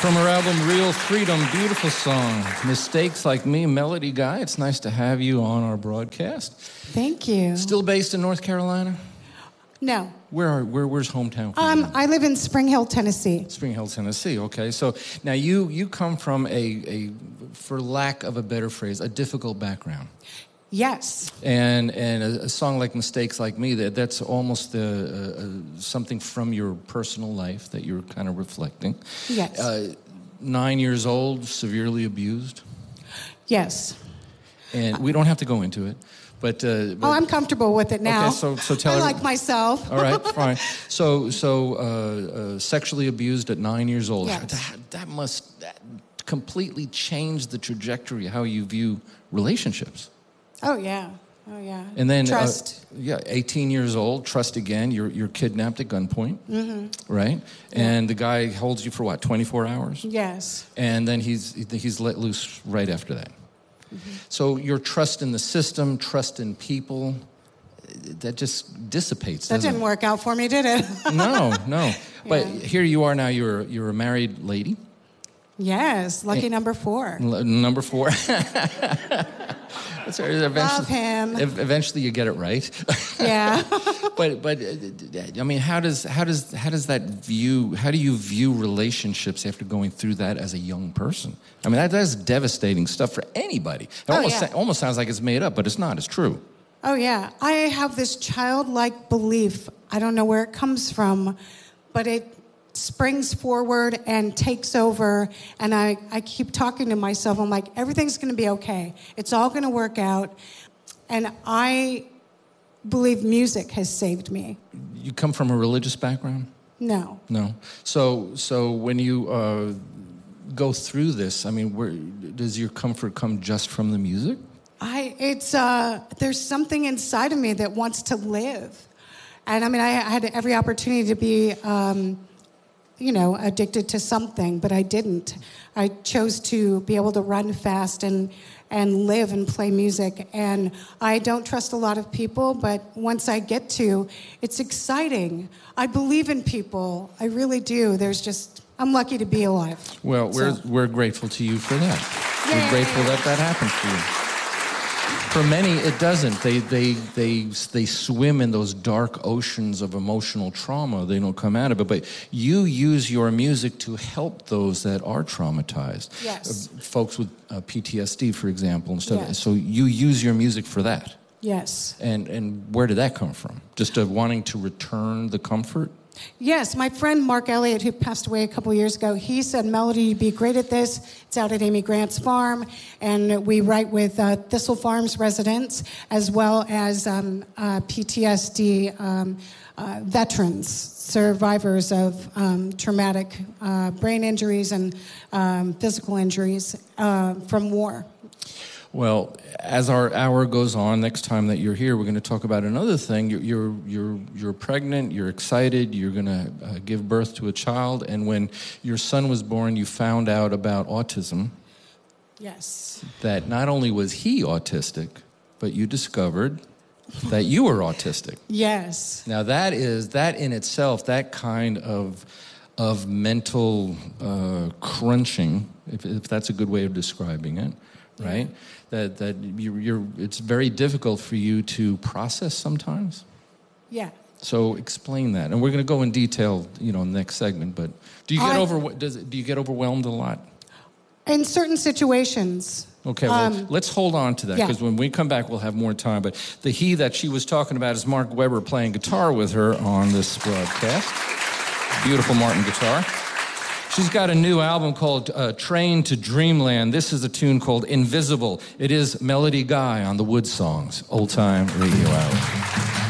From her album Real Freedom, beautiful song. Mistakes Like Me, Melody Guy. It's nice to have you on our broadcast. Thank you. Still based in North Carolina? No. Where's hometown for you? I live in Spring Hill, Tennessee. Spring Hill, Tennessee. Okay, so now you come from a, for lack of a better phrase, a difficult background. Yes. And a song like Mistakes Like Me, that's almost something from your personal life that you're kind of reflecting. Yes. 9 years old, severely abused. Yes. And we don't have to go into it, but I'm comfortable with it now. Okay, so tell I like myself. All right, fine. So sexually abused at 9 years old. Yes. That must completely change the trajectory of how you view relationships. Oh yeah. Oh yeah. And then trust. 18 years old, trust again. You're kidnapped at gunpoint, right? Yeah. And the guy holds you for what, 24 hours? Yes. And then he's let loose right after that. So your trust in the system, trust in people, that just dissipates. That didn't work out for me, did it? No. But Yeah. here you are now. You're a married lady. Yes. Lucky number 4. Number 4. Love him. Eventually, you get it right. Yeah. but I mean, how do you view relationships after going through that as a young person? I mean, that's devastating stuff for anybody. It almost sounds like it's made up, but it's not. It's true. Oh yeah. I have this childlike belief. I don't know where it comes from, but it springs forward and takes over, and I keep talking to myself. I'm like, everything's going to be okay. It's all going to work out. And I believe music has saved me. You come from a religious background? No. So when you go through this, I mean, where does your comfort come just from the music? There's something inside of me that wants to live. And I mean, I had every opportunity to be addicted to something, but I didn't. I chose to be able to run fast and live and play music. And I don't trust a lot of people, but once I get to, it's exciting. I believe in people. I really do. I'm lucky to be alive. Well, we're grateful to you for that. Yay. We're grateful that happened for you. For many, it doesn't. They swim in those dark oceans of emotional trauma. They don't come out of it. But you use your music to help those that are traumatized. Yes. Folks with PTSD, for example, and stuff. Yes. So you use your music for that. Yes. And where did that come from? Just wanting to return the comfort? Yes, my friend Mark Elliott, who passed away a couple years ago, he said, Melody, you'd be great at this. It's out at Amy Grant's farm, and we write with Thistle Farms residents as well as PTSD veterans, survivors of traumatic brain injuries and physical injuries from war. Well, as our hour goes on, next time that you're here, we're going to talk about another thing. You're pregnant, you're excited, you're going to give birth to a child, and when your son was born, you found out about autism. Yes. That not only was he autistic, but you discovered that you were autistic. Yes. Now that in itself, that kind of mental crunching, if that's a good way of describing it, right? That it's very difficult for you to process sometimes. Yeah. So explain that, and we're going to go in detail, in the next segment. But do you get overwhelmed a lot? In certain situations. Okay, well, let's hold on to that, because when we come back, we'll have more time. But the he that she was talking about is Mark Webber playing guitar with her on this broadcast. Beautiful Martin guitar. She's got a new album called Train to Dreamland. This is a tune called Invisible. It is Melody Guy on the Wood Songs, Old Time Radio Hour.